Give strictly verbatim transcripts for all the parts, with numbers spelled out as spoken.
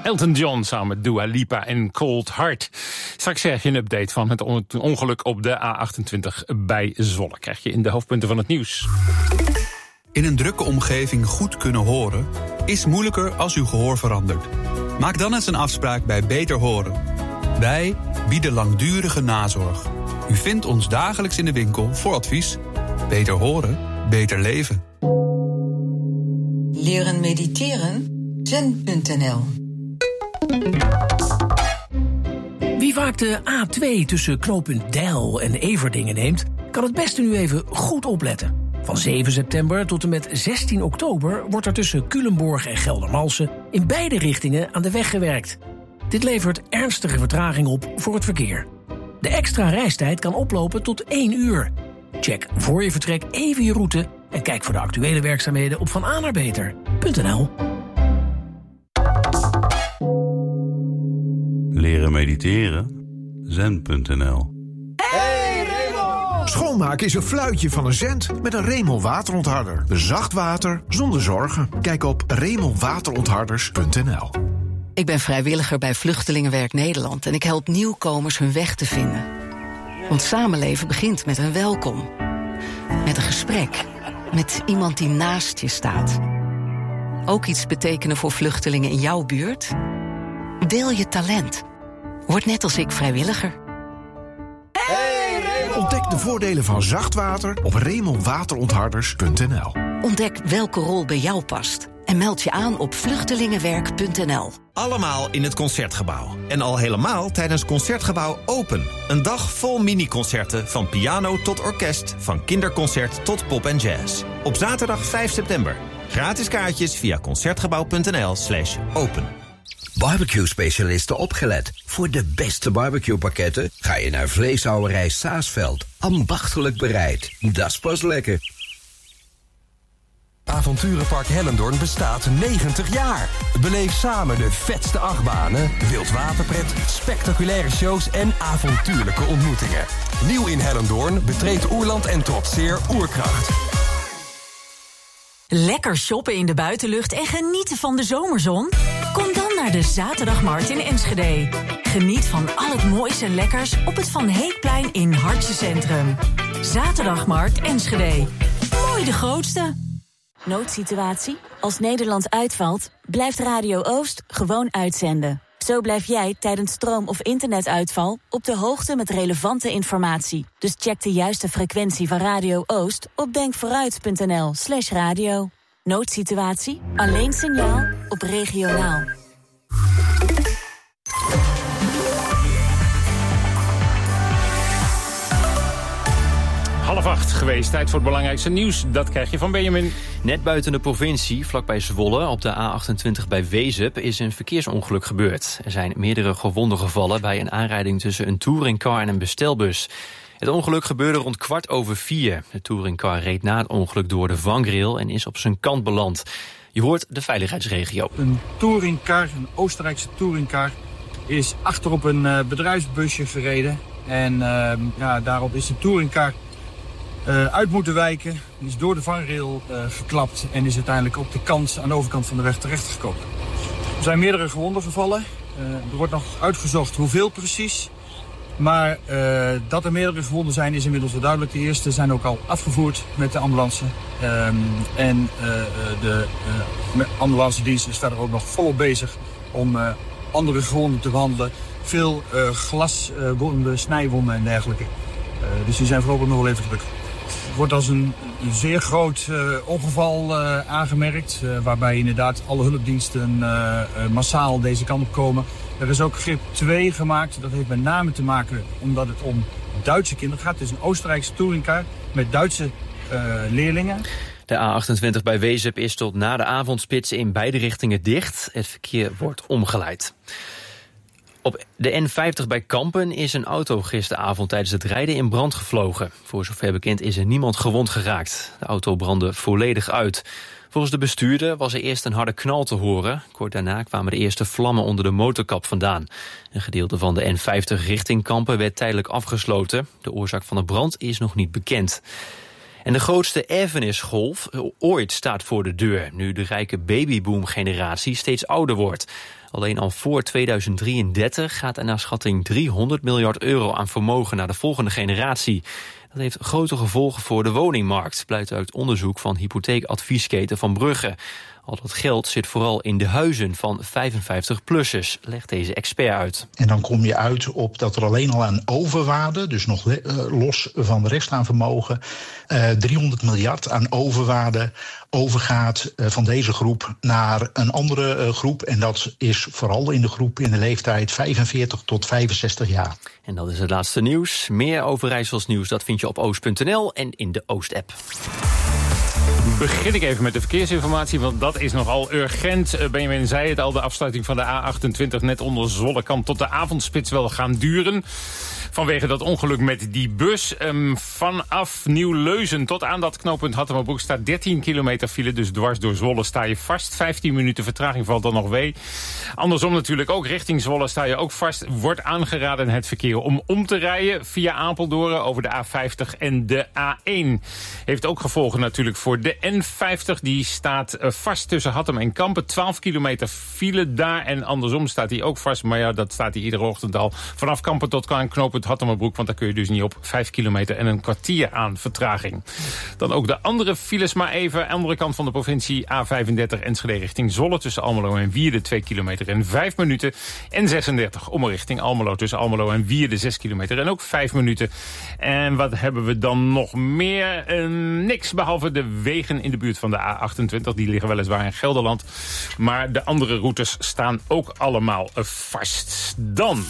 Elton John samen met Dua Lipa en Cold Heart. Straks krijg je een update van het ongeluk op de A achtentwintig bij Zwolle. Krijg je in de hoofdpunten van het nieuws. In een drukke omgeving goed kunnen horen is moeilijker als uw gehoor verandert. Maak dan eens een afspraak bij Beter Horen. Wij bieden langdurige nazorg. U vindt ons dagelijks in de winkel voor advies. Beter horen, beter leven. Leren mediteren? zen punt n l. Wie vaak de A twee tussen knooppunt Deil en Everdingen neemt, kan het beste nu even goed opletten. Van zeven september tot en met zestien oktober wordt er tussen Culemborg en Geldermalsen in beide richtingen aan de weg gewerkt. Dit levert ernstige vertraging op voor het verkeer. De extra reistijd kan oplopen tot één uur. Check voor je vertrek even je route en kijk voor de actuele werkzaamheden op van a naar beter punt n l. Leren mediteren? zen punt n l. Hey Remo! Schoonmaken is een fluitje van een cent met een Remo waterontharder. Zacht water zonder zorgen. Kijk op remo waterontharders punt n l. Ik ben vrijwilliger bij Vluchtelingenwerk Nederland en ik help nieuwkomers hun weg te vinden. Want samenleven begint met een welkom. Met een gesprek. Met iemand die naast je staat. Ook iets betekenen voor vluchtelingen in jouw buurt? Deel je talent. Word net als ik vrijwilliger. Hey Remo! Ontdek de voordelen van zacht water op remo waterontharders punt n l. Ontdek welke rol bij jou past. En meld je aan op vluchtelingenwerk punt n l. Allemaal in het Concertgebouw. En al helemaal tijdens Concertgebouw Open. Een dag vol mini-concerten, van piano tot orkest, van kinderconcert tot pop en jazz. Op zaterdag vijf september. Gratis kaartjes via concertgebouw punt n l slash open. Barbecue-specialisten opgelet. Voor de beste barbecue-pakketten ga je naar Vleeshouwerij Saasveld. Ambachtelijk bereid. Dat is pas lekker. Avonturenpark Hellendoorn bestaat negentig jaar. Beleef samen de vetste achtbanen, wildwaterpret, spectaculaire shows en avontuurlijke ontmoetingen. Nieuw in Hellendoorn betreedt Oerland en trotseer Oerkracht. Lekker shoppen in de buitenlucht en genieten van de zomerzon? Kom dan naar de Zaterdagmarkt in Enschede. Geniet van al het moois en lekkers op het Van Heekplein in Hartje Centrum. Zaterdagmarkt Enschede. Mooi de grootste. Noodsituatie? Als Nederland uitvalt, blijft Radio Oost gewoon uitzenden. Zo blijf jij tijdens stroom- of internetuitval op de hoogte met relevante informatie. Dus check de juiste frequentie van Radio Oost op denkvooruit punt n l slash radio. Noodsituatie? Alleen signaal op regionaal. Half acht geweest, tijd voor het belangrijkste nieuws. Dat krijg je van Benjamin. Net buiten de provincie, vlakbij Zwolle, op de A achtentwintig bij Wezep, is een verkeersongeluk gebeurd. Er zijn meerdere gewonden gevallen bij een aanrijding tussen een touringcar en een bestelbus. Het ongeluk gebeurde rond kwart over vier. De touringcar reed na het ongeluk door de vangrail en is op zijn kant beland. Je hoort de veiligheidsregio. Een touringcar, een Oostenrijkse touringcar, is achterop een uh, bedrijfsbusje gereden. En uh, ja, daarop is de touringcar Uh, uit moeten wijken, is door de vangrail uh, geklapt en is uiteindelijk op de kant, aan de overkant van de weg terechtgekomen. Er zijn meerdere gewonden gevallen. Uh, er wordt nog uitgezocht hoeveel precies. Maar uh, dat er meerdere gewonden zijn is inmiddels wel duidelijk. De eerste zijn ook al afgevoerd met de ambulance. Um, en uh, de uh, ambulancedienst is verder ook nog volop bezig om uh, andere gewonden te behandelen. Veel uh, glaswonden, uh, snijwonden en dergelijke. Uh, dus die zijn voorlopig nog wel even gelukkig. Het wordt als een, een zeer groot uh, ongeval uh, aangemerkt, uh, waarbij inderdaad alle hulpdiensten uh, uh, massaal deze kant op komen. Er is ook grip twee gemaakt. Dat heeft met name te maken omdat het om Duitse kinderen gaat. Het is een Oostenrijkse touringcar met Duitse uh, leerlingen. De A achtentwintig bij Wezep is tot na de avondspits in beide richtingen dicht. Het verkeer wordt omgeleid. Op de N vijftig bij Kampen is een auto gisteravond tijdens het rijden in brand gevlogen. Voor zover bekend is er niemand gewond geraakt. De auto brandde volledig uit. Volgens de bestuurder was er eerst een harde knal te horen. Kort daarna kwamen de eerste vlammen onder de motorkap vandaan. Een gedeelte van de N vijftig richting Kampen werd tijdelijk afgesloten. De oorzaak van de brand is nog niet bekend. En de grootste erfenisgolf ooit staat voor de deur, nu de rijke babyboom-generatie steeds ouder wordt. Alleen al voor tweeduizend drieëndertig gaat er naar schatting driehonderd miljard euro aan vermogen naar de volgende generatie. Dat heeft grote gevolgen voor de woningmarkt, blijkt uit onderzoek van hypotheekadviesketen Van Brugge. Al dat geld zit vooral in de huizen van vijfenvijftig-plussers, legt deze expert uit. En dan kom je uit op dat er alleen al aan overwaarde, dus nog uh, los van de rest aan vermogen, uh, driehonderd miljard aan overwaarde overgaat uh, van deze groep naar een andere uh, groep. En dat is vooral in de groep in de leeftijd vijfenveertig tot vijfenzestig jaar. En dat is het laatste nieuws. Meer Overijssels nieuws, dat vind je op oost punt n l en in de Oost-app. Begin ik even met de verkeersinformatie, want dat is nogal urgent. Benjamin zei het al, de afsluiting van de A achtentwintig net onder Zwolle kan tot de avondspits wel gaan duren. Vanwege dat ongeluk met die bus. Um, vanaf Nieuw-Leuzen tot aan dat knooppunt Hattemerbroek staat dertien kilometer file. Dus dwars door Zwolle sta je vast. vijftien minuten vertraging valt dan nog mee. Andersom natuurlijk ook richting Zwolle sta je ook vast. Wordt aangeraden het verkeer om om te rijden via Apeldoorn over de A vijftig en de A één. Heeft ook gevolgen natuurlijk voor de N vijftig. Die staat vast tussen Hattem en Kampen. twaalf kilometer file daar en andersom staat hij ook vast. Maar ja, dat staat hij iedere ochtend al. Vanaf Kampen tot aan knooppunt Hattemerbroek, want daar kun je dus niet op. Vijf kilometer en een kwartier aan vertraging. Dan ook de andere files maar even. Andere kant van de provincie A vijfendertig Enschede richting Zwolle tussen Almelo en Wierden twee kilometer en vijf minuten. En zesendertig om richting Almelo tussen Almelo en Wierden zes kilometer en ook vijf minuten. En wat hebben we dan nog meer? Uh, niks behalve de wegen in de buurt van de A achtentwintig. Die liggen weliswaar in Gelderland. Maar de andere routes staan ook allemaal uh, vast. Dan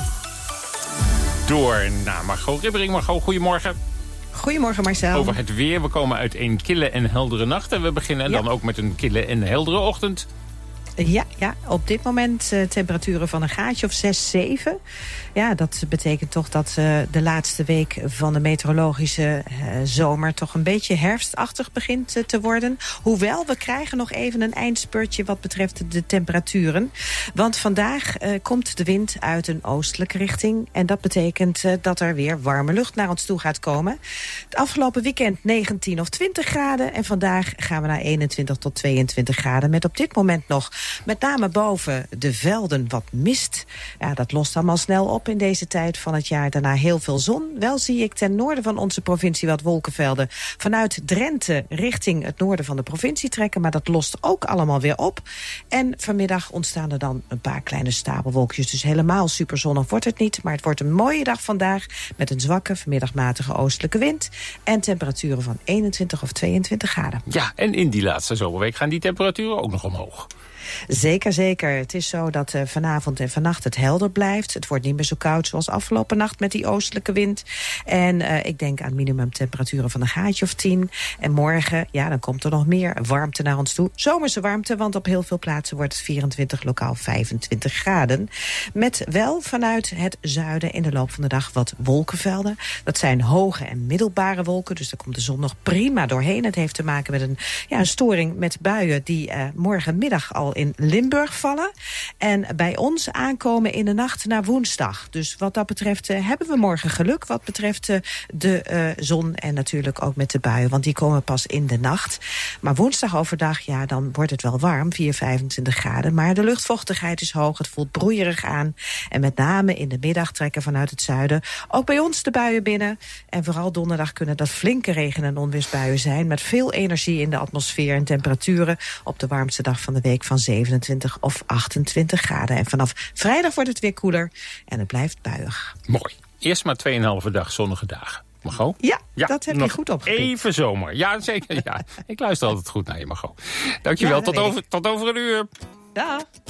door naar Margot Ribbering. Margot, goedemorgen. Goedemorgen Marcel. Over het weer. We komen uit een kille en heldere nacht. En we beginnen ja. dan ook met een kille en heldere ochtend. Ja, ja, op dit moment uh, temperaturen van een graadje of zes, zeven. Ja, dat betekent toch dat uh, de laatste week van de meteorologische uh, zomer toch een beetje herfstachtig begint uh, te worden. Hoewel, we krijgen nog even een eindspurtje wat betreft de temperaturen. Want vandaag uh, komt de wind uit een oostelijke richting. En dat betekent uh, dat er weer warme lucht naar ons toe gaat komen. Het afgelopen weekend negentien of twintig graden. En vandaag gaan we naar eenentwintig tot tweeëntwintig graden. Met op dit moment nog met name boven de velden wat mist. Ja, dat lost allemaal snel op in deze tijd van het jaar. Daarna heel veel zon. Wel zie ik ten noorden van onze provincie wat wolkenvelden vanuit Drenthe richting het noorden van de provincie trekken. Maar dat lost ook allemaal weer op. En vanmiddag ontstaan er dan een paar kleine stapelwolkjes. Dus helemaal superzonnig wordt het niet. Maar het wordt een mooie dag vandaag met een zwakke vanmiddag matige oostelijke wind. En temperaturen van eenentwintig of tweeëntwintig graden. Ja, en in die laatste zomerweek gaan die temperaturen ook nog omhoog. Zeker, zeker. Het is zo dat uh, vanavond en vannacht het helder blijft. Het wordt niet meer zo koud zoals afgelopen nacht met die oostelijke wind. En uh, ik denk aan minimumtemperaturen van een graadje of tien. En morgen, ja, dan komt er nog meer warmte naar ons toe. Zomerse warmte, want op heel veel plaatsen wordt het vierentwintig, lokaal vijfentwintig graden. Met wel vanuit het zuiden in de loop van de dag wat wolkenvelden. Dat zijn hoge en middelbare wolken, dus daar komt de zon nog prima doorheen. Het heeft te maken met een, ja, een storing met buien die uh, morgenmiddag al in Limburg vallen. En bij ons aankomen in de nacht naar woensdag. Dus wat dat betreft uh, hebben we morgen geluk. Wat betreft uh, de uh, zon en natuurlijk ook met de buien. Want die komen pas in de nacht. Maar woensdag overdag, ja, dan wordt het wel warm. vier, vijfentwintig graden. Maar de luchtvochtigheid is hoog. Het voelt broeierig aan. En met name in de middag trekken vanuit het zuiden ook bij ons de buien binnen. En vooral donderdag kunnen dat flinke regen- en onweersbuien zijn. Met veel energie in de atmosfeer en temperaturen op de warmste dag van de week van zevenentwintig of achtentwintig graden. En vanaf vrijdag wordt het weer koeler en het blijft buiig. Mooi. Eerst maar tweeënhalve dag zonnige dagen. Margot? Ja, ja, dat heb je goed opgepikt. Even zomer. Ja, zeker. Ja. Ik luister altijd goed naar je, Margot. Dankjewel. Ja, tot, over, tot over een uur. Dag.